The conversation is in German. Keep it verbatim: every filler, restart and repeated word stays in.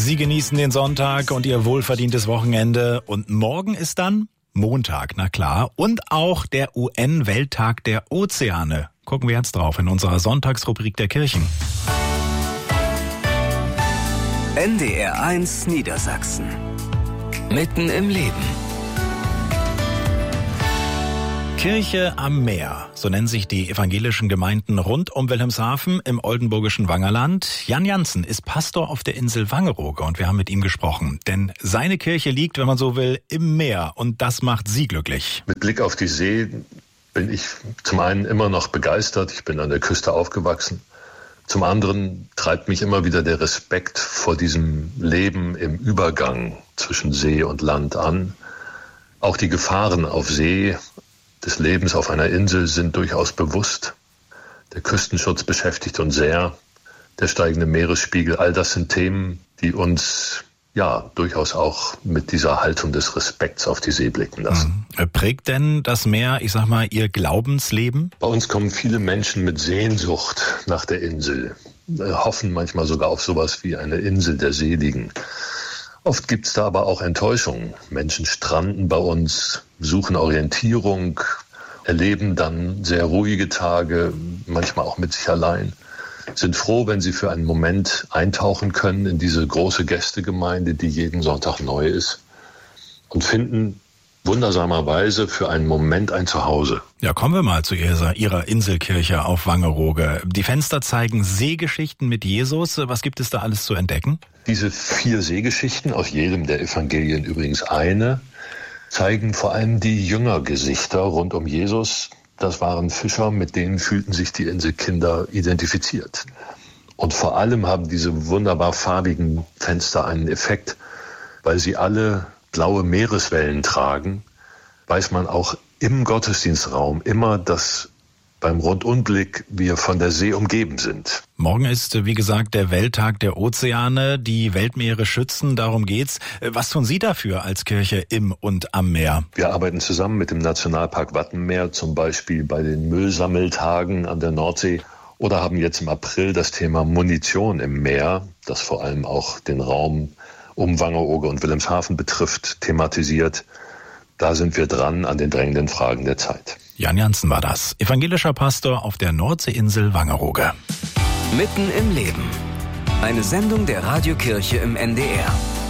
Sie genießen den Sonntag und Ihr wohlverdientes Wochenende. Und morgen ist dann Montag, na klar. Und auch der U N-Welttag der Ozeane. Gucken wir jetzt drauf in unserer Sonntagsrubrik der Kirchen. N D R eins Niedersachsen. Mitten im Leben. Kirche am Meer, so nennen sich die evangelischen Gemeinden rund um Wilhelmshaven im oldenburgischen Wangerland. Jan Jansen ist Pastor auf der Insel Wangerooge und wir haben mit ihm gesprochen. Denn seine Kirche liegt, wenn man so will, im Meer und das macht Sie glücklich. Mit Blick auf die See bin ich zum einen immer noch begeistert. Ich bin an der Küste aufgewachsen. Zum anderen treibt mich immer wieder der Respekt vor diesem Leben im Übergang zwischen See und Land an. Auch die Gefahren auf See des Lebens auf einer Insel sind durchaus bewusst. Der Küstenschutz beschäftigt uns sehr, der steigende Meeresspiegel, all das sind Themen, die uns ja durchaus auch mit dieser Haltung des Respekts auf die See blicken lassen. Mhm. Prägt denn das Meer, ich sag mal, Ihr Glaubensleben? Bei uns kommen viele Menschen mit Sehnsucht nach der Insel, hoffen manchmal sogar auf sowas wie eine Insel der Seligen. Oft gibt es da aber auch Enttäuschungen. Menschen stranden bei uns, suchen Orientierung, erleben dann sehr ruhige Tage, manchmal auch mit sich allein, sind froh, wenn sie für einen Moment eintauchen können in diese große Gästegemeinde, die jeden Sonntag neu ist, und finden wundersamerweise für einen Moment ein Zuhause. Ja, kommen wir mal zu Ihrer, Ihrer Inselkirche auf Wangerooge. Die Fenster zeigen Seegeschichten mit Jesus. Was gibt es da alles zu entdecken? Diese vier Seegeschichten, aus jedem der Evangelien übrigens eine, zeigen vor allem die Jüngergesichter rund um Jesus. Das waren Fischer, mit denen fühlten sich die Inselkinder identifiziert. Und vor allem haben diese wunderbar farbigen Fenster einen Effekt, weil sie alle blaue Meereswellen tragen, weiß man auch im Gottesdienstraum immer, dass beim Rundumblick wir von der See umgeben sind. Morgen ist, wie gesagt, der Welttag der Ozeane, die Weltmeere schützen, darum geht's. Was tun Sie dafür als Kirche im und am Meer? Wir arbeiten zusammen mit dem Nationalpark Wattenmeer, zum Beispiel bei den Müllsammeltagen an der Nordsee, oder haben jetzt im April das Thema Munition im Meer, das vor allem auch den Raum um Wangerooge und Wilhelmshaven betrifft, thematisiert. Da sind wir dran an den drängenden Fragen der Zeit. Jan Jansen war das, evangelischer Pastor auf der Nordseeinsel Wangerooge. Mitten im Leben. Eine Sendung der Radiokirche im N D R.